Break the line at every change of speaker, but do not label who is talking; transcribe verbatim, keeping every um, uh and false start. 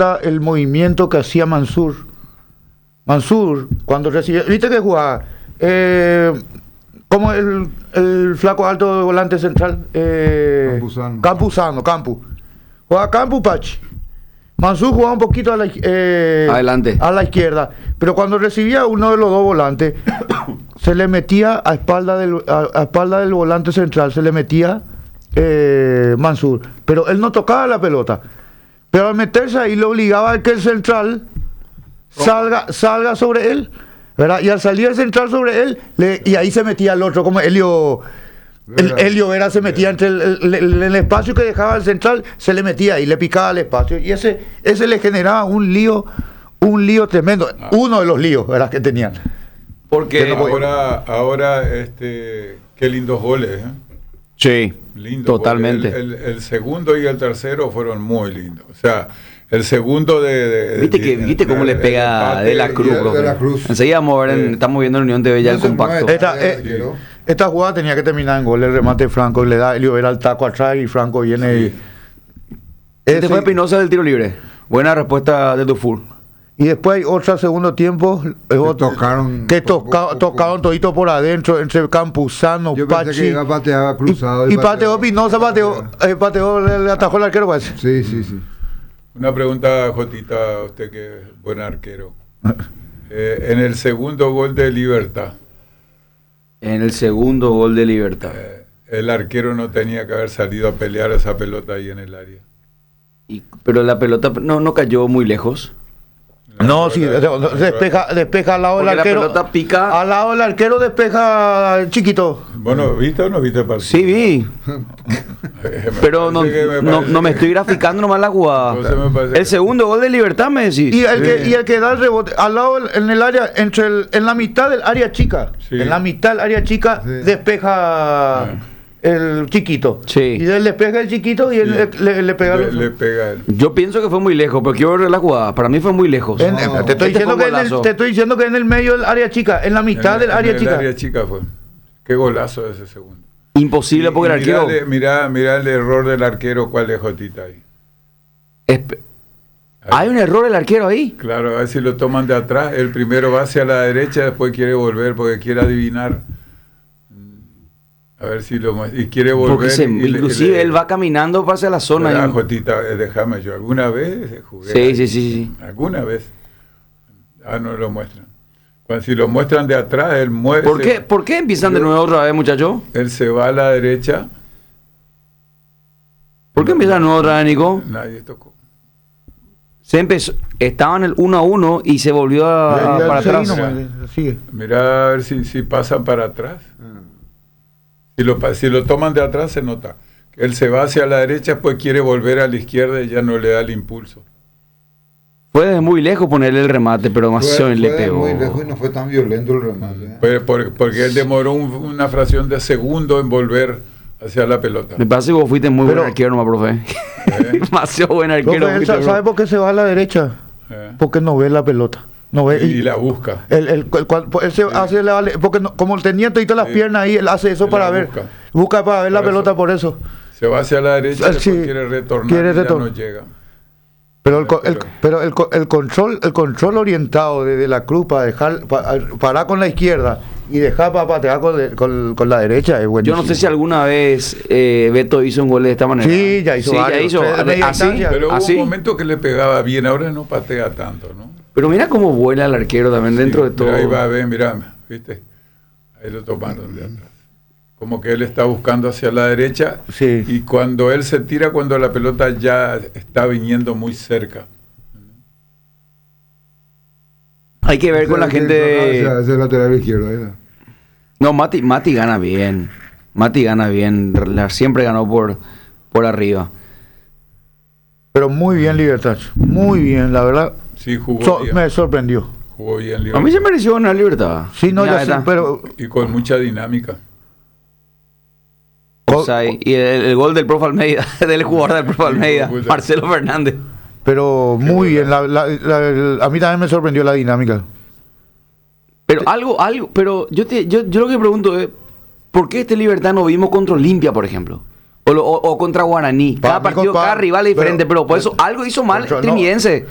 nota el movimiento que hacía Mansur. Mansur, cuando recibía, viste que jugaba, eh, como el, el flaco alto de volante central, eh,
Campuzano.
Campuzano, Campu. Jugaba Campu, Pachi. Mansur jugaba un poquito a la, eh,
Adelante.
a la izquierda, pero cuando recibía uno de los dos volantes, se le metía a espalda del, a, a espalda del volante central, se le metía eh, Mansur, pero él no tocaba la pelota. Pero al meterse ahí le obligaba a que el central salga, salga sobre él, ¿verdad? Y al salir el central sobre él, le, y ahí se metía el otro, como Helio. El, Helio Vera se metía entre el, el, el, el espacio que dejaba el central, se le metía y le picaba el espacio. Y ese, ese le generaba un lío, un lío tremendo. Ah. Uno de los líos, ¿verdad?, que tenían.
Porque no ahora, ahora este, qué lindos goles, ¿eh?
Sí,
lindos
totalmente.
El, el, el segundo y el tercero fueron muy lindos. O sea, el segundo de... de
¿Viste,
de,
que,
de,
¿viste cómo
de,
le pega de, de la Cruz, profe?
De la Cruz.
Enseguida vamos a ver, en, estamos viendo en Unión T V ya no el compacto.
Esta, eh, esta jugada tenía que terminar en gol, el remate de Franco, le da Helio Vera al taco atrás y Franco viene
sí.
y...
Este fue Espinosa del tiro libre. Buena respuesta de Dufour.
Y después hay otro segundo tiempo
que
otro,
tocaron
que toca, poco, tocaron todito por adentro entre Campuzano,
yo
Pachi,
pensé que iba a patear cruzado
y, y pateó Pinoza, pateó, eh, pateó le, le atajó el arquero, parece.
Sí, sí, sí.
Una pregunta, Jotita, a usted que es buen arquero. Eh, en el segundo gol de Libertad.
En el segundo gol de Libertad.
Eh, el arquero no tenía que haber salido a pelear esa pelota ahí en el área.
Y, pero la pelota no, no cayó muy lejos.
No, sí, despeja, despeja al lado del arquero.
La pelota pica.
Al lado del arquero despeja chiquito.
Bueno, ¿viste o no viste el partido?
Sí, vi. Pero no me, no, no me estoy graficando nomás la jugada. El segundo gol de Libertad, me decís.
Y el, que, y el que da el rebote, al lado en el área, entre el, en la mitad del área chica. Sí. En la mitad del área chica sí. despeja. Sí. El chiquito.
Sí.
Y él le pega el chiquito y él sí. le, le, le pega
le, le pega él.
Yo pienso que fue muy lejos, pero quiero ver la jugada. Para mí fue muy lejos.
En, no, te, estoy este diciendo que en el, te estoy diciendo que en el medio del área chica, en la mitad en, del área
en
chica.
El área chica fue. Qué golazo ese segundo.
Imposible y, porque y el arquero.
Mirá, mirá, mirá el error del arquero, ¿cuál es, Jotita ahí?
Espe ¿Hay un error del arquero ahí?
Claro, a ver si lo toman de atrás. El primero va hacia la derecha, después quiere volver porque quiere adivinar. A ver si lo y quiere volver.
Porque se,
y
inclusive
le, le,
él va caminando hacia la zona.
Ah, Jotita, déjame yo. ¿Alguna vez jugué?
Sí, ahí? sí, sí, sí.
¿Alguna vez? Ah, no lo muestran. Cuando si lo muestran de atrás, él muere.
¿Por qué, ¿Por qué empiezan de nuevo otra vez, muchacho?
Él se va a la derecha.
¿Por qué empiezan de nuevo otra vez, Nico?
Nadie tocó.
Se empezó, estaban el uno a uno y se volvió a,
ya, ya,
para atrás.
Mira, sigue. Mira a ver si, si pasan para atrás. Si lo, si lo toman de atrás se nota. Él se va hacia la derecha, pues quiere volver a la izquierda y ya no le da el impulso.
Fue desde muy lejos ponerle el remate, pero demasiado le pegó.
Fue muy lejos y no fue tan violento el remate. ¿eh?
Pues por, porque él demoró un, una fracción de segundo en volver hacia la pelota.
Me parece que vos fuiste muy
pero,
buen arquero nomás, profe. ¿Eh? Demasiado buen arquero.
Profe, fuiste, ¿sabe por qué se va a la derecha? ¿Eh? Porque no ve la pelota. No ve,
y, y la busca.
El, el, el, el, él se sí. hace la, porque no, como tenía todas las sí. piernas ahí, él hace eso él para ver. Busca. busca para ver por la eso. pelota por eso.
Se va hacia la derecha y sí. quiere retornar
quiere retor
y ya no llega.
Pero el, el, pero el, el control el control orientado de, de la cruz para dejar para parar con la izquierda y dejar para patear con, con, con la derecha es buenísimo.
Yo no sé si alguna vez eh, Beto hizo un gol de esta manera.
Sí, ya hizo
sí,
varios.
Ya hizo,
así,
pero hubo
así.
un momento que le pegaba bien, ahora no patea tanto, ¿no?
Pero mira cómo vuela el arquero también sí, dentro de todo.
Ahí va a ver, mira, ¿viste? Ahí lo tomaron de atrás. Como que él está buscando hacia la derecha
sí.
y cuando él se tira, cuando la pelota ya está viniendo muy cerca.
Hay que ver con la gente de...
No, ese lateral izquierdo, ¿eh?
No, Mati, Mati gana bien. Mati gana bien. Siempre ganó por, por arriba.
Pero muy bien Libertad. Muy bien, la verdad.
Sí, jugó
so,
bien.
Me sorprendió.
Jugó bien Libertad.
A mí se mereció una Libertad.
Sí, no, ya, ya sé, pero...
Y con mucha dinámica.
O sea, y el, el gol del profe Almeida, del jugador del profe Almeida, Marcelo Fernández.
Pero muy bien, la, la, la, la, a mí también me sorprendió la dinámica.
Pero algo, algo, pero yo te, yo, yo lo que pregunto es, ¿por qué este Libertad no vimos contra Olimpia, por ejemplo? O, lo, o, o contra Guaraní. Cada partido, cada rival es diferente, pero, pero por eso algo hizo mal Trimidense.